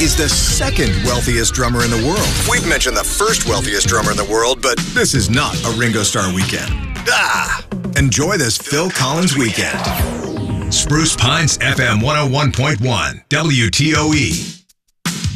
is the second wealthiest drummer in the world. We've mentioned the first wealthiest drummer in the world, but this is not a Ringo Starr weekend. Enjoy this Phil Collins weekend. Spruce Pines FM 101.1 WTOE.